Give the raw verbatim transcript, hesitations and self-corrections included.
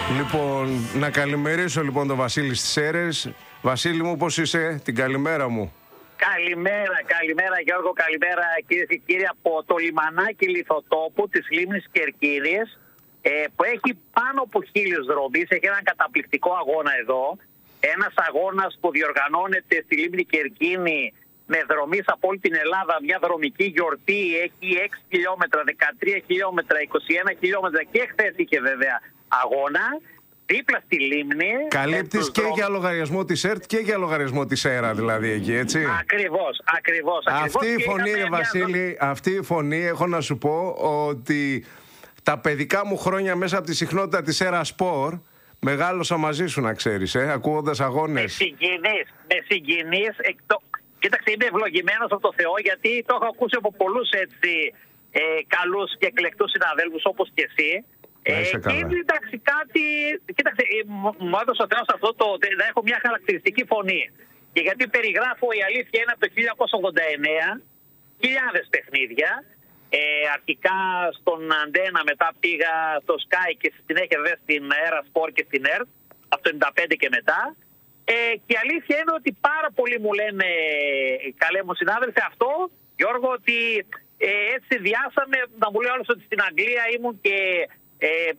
Λοιπόν, να καλημερίσω λοιπόν τον Βασίλη στις Σέρρες. Βασίλη μου, πώς είσαι? Την καλημέρα μου. Καλημέρα, καλημέρα Γιώργο, καλημέρα κυρίες και κύριοι από το λιμανάκι Λιθοτόπου της λίμνης Κερκύρης, ε, που έχει πάνω από χίλιους δρομείς, έχει έναν καταπληκτικό αγώνα εδώ. Ένας αγώνας που διοργανώνεται στη λίμνη Κερκίνη με δρομείς από όλη την Ελλάδα, μια δρομική γιορτή, έχει έξι χιλιόμετρα, δεκατρία χιλιόμετρα, είκοσι ένα χιλιόμετρα και χθες είχε βέβαια αγώνα. Δίπλα στη λίμνη. Καλύπτεις και δρόμ... για λογαριασμό της ΕΡΤ και για λογαριασμό της ΕΡΑ δηλαδή εκεί, έτσι. Ακριβώς, ακριβώς. Αυτή η φωνή, ρε Βασίλη, μια... αυτή η φωνή έχω να σου πω ότι τα παιδικά μου χρόνια μέσα από τη συχνότητα της ΕΡΑ Σπορ μεγάλωσα μαζί σου, να ξέρεις, ε, ακούγοντας αγώνες. Με συγκινείς, με συγκινείς. Εκτό... Κοίταξε, είμαι ευλογημένος από το Θεό, γιατί το έχω ακούσει από πολλούς έτσι ε, καλούς και εκλεκτούς συναδέλφους όπως και εσύ. Ε, και εντάξει, κάτι. Κοίταξε, μου έδωσε ο Θεός αυτό το. Να έχω μια χαρακτηριστική φωνή. Και γιατί περιγράφω, η αλήθεια είναι από το χίλια εννιακόσια ογδόντα εννέα, χιλιάδες παιχνίδια. Ε, αρχικά στον Αντένα, μετά πήγα στο Sky και στη συνέχεια βέβαια στην Era Sport και στην ΕΡΤ, από το ενενήντα πέντε και μετά. Ε, και η αλήθεια είναι ότι πάρα πολλοί μου λένε, καλέ μου συνάδελφοι, αυτό, Γιώργο, ότι ε, έτσι διάσαμε. Να μου λέει όλος ότι στην Αγγλία ήμουν και. Ε,